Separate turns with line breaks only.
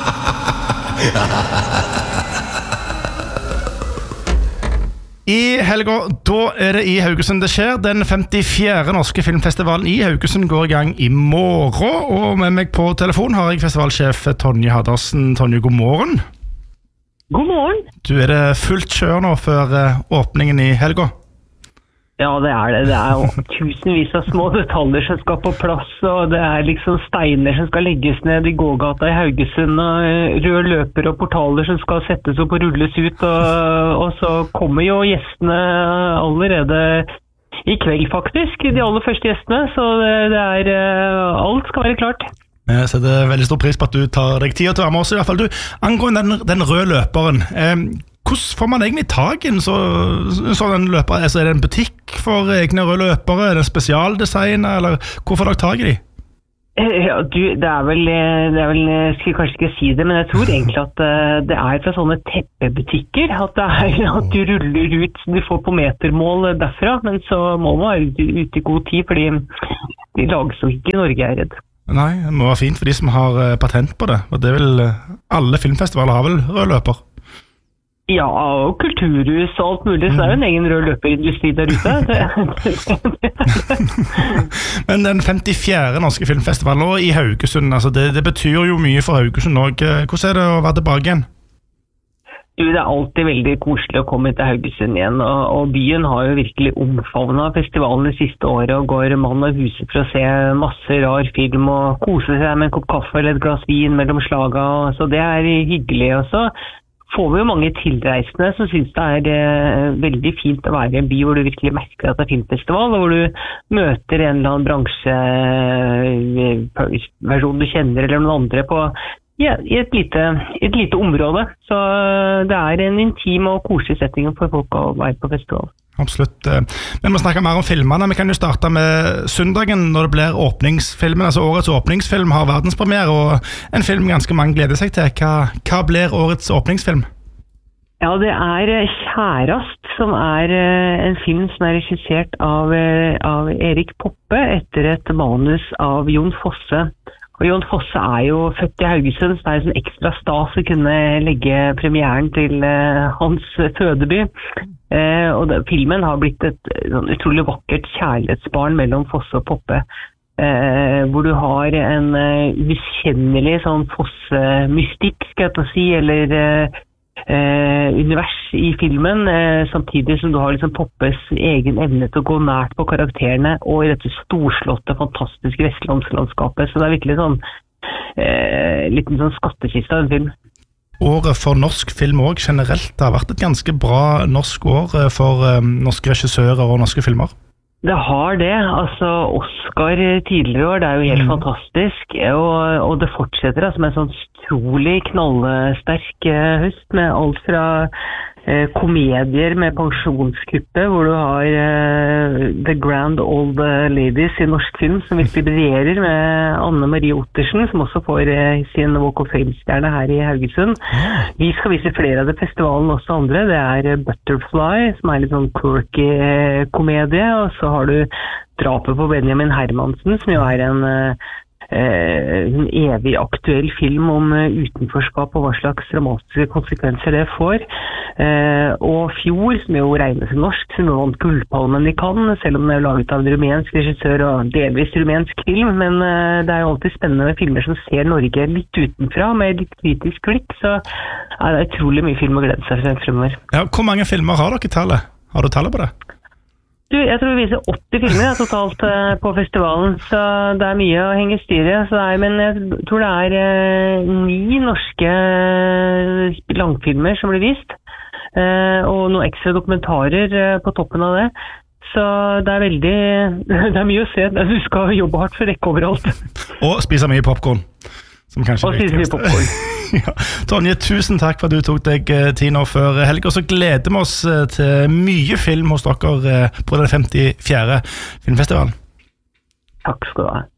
I helga, da det i Haugesund det skjer. Den 54. norske filmfestivalen i Haugesund går i gang i morgen. Og med meg på telefon har jeg festivalsjef Tonje Haddersen. Tonje, god morgen.
God morgen.
Du, det fullt kjør nå før åpningen i helga?
Ja, det det. Det jo tusenvis av små detaljer som skal på plass, og det liksom steiner som skal legges ned i gågata i Haugesund, og røde løper og portaler som skal settes opp og rulles ut, og så kommer jo gjestene allerede i kveld faktisk, de aller første gjestene, så alt skal være klart.
Jeg setter veldig stor pris på at du tar deg tid til å være med oss i hvert fall. Du, angående den røde løperen, hvordan får man egentlig tag i en sånn løper? Altså, det en butikk for egne røde løpere? Det spesialdesigner, eller hvor får dere tag i de?
Ja, det vel, skal jeg kanskje ikke si det, men jeg tror egentlig at det fra sånne teppebutikker, at at du ruller ut, du får på metermål derfra, men så må man være ute i god tid, fordi de lages jo ikke i Norge, jeg redd.
Nei, det må være fint for de som har patent på det, og det vil alle filmfestivaler har vel rød løper?
Ja, og kulturhus og alt mulig, så det jo en egen rød løperindustri der ute.
Men den 54. norske filmfestivalen nå i Haugesund, altså det betyr jo mye for Haugesund også. Hvordan det å være tilbake igjen?
Det alltid veldig koselig å komme til Haugesund igjen, og byen har jo virkelig omfavnet festivalen de siste året, og går mann av huset for å se masse rar film og kose seg med en kopp kaffe eller et glass vin mellom slaga, så det hyggelig. Og så får vi jo mange tilreisende som synes det veldig fint å være i en by hvor du virkelig merker at det filmfestival, og hvor du møter en eller annen bransjeversjon du kjenner eller noen andre på i et lite område. Så det en intim og koselig setting for folk å være på festival.
Absolutt. Men vi snakker mer om filmene. Vi kan jo starte med søndagen når det blir åpningsfilmen. Altså årets åpningsfilm har verdenspremiere, og en film ganske mange gleder seg til. Hva blir årets åpningsfilm?
Ja, det Kjærast, som en film som regissert av Erik Poppe etter et manus av Jon Fosse. Og Jon Fosse jo født i Haugesund, så det sånn ekstra stas å kunne legge premieren til hans fødeby. Og filmen har blitt et sånn utrolig vakkert kjærlighetsbarn mellom Fosse og Poppe, hvor du har en uskjennelig sånn Fosse-mystikk, skal jeg si, eller univers i filmen, samtidig som du har liksom Poppes egen evne til å gå nært på karakterene og i dette storslåtte, fantastiske vestlandslandskapet. Så det virkelig sånn liten sånn skattkiste av en film.
Året for norsk film også generelt har vært et ganske bra norsk år for norske regissører og norske filmer.
Det har det. Altså, Oscar tidligere år, det jo helt fantastisk, og det fortsetter med en sånn utrolig knallsterk høst, med alt fra komedier med pensjonskuppet, hvor du har The Grand Old Ladies i norsk film, som virkelig briljerer, med Anne Marie Ottersen, som også får sin Walk of Fame-stjerne her i Haugesund. Vi skal vise flere av det festivalen, også andre. Det Butterfly, som litt sånn quirky komedie, og så har du Drapet på Benjamin Hermansen, som jo en evig aktuell film om utenforskap og hva slags dramatiske konsekvenser det får. Og Fjord, som jo regnes som norsk, som vant Gullpalmen i Cannes, selv om det laget av en rumensk regissør og delvis rumensk film, men det jo alltid spennende med filmer som ser Norge litt utenfra, med litt kritisk blikk, så det utrolig mye film å glede seg fremover.
Ja, hvor mange filmer har dere tallet? Har du tallet på det?
Jeg tror vi viser 80 filmer totalt på festivalen, så det mye å henge styr i. Men jeg tror det 9 norske langfilmer som blir vist, og noen ekstra dokumentarer på toppen av det. Så det mye å se. Du skal jobbe hardt for å rekke overalt.
Og spise mye popcorn.
Og spise mye popcorn.
Ja. Tonje, tusen takk for at du tok deg tid nå før helg, og så gleder vi oss til mye film hos dere på den 54. filmfestivalen.
Takk skal du ha.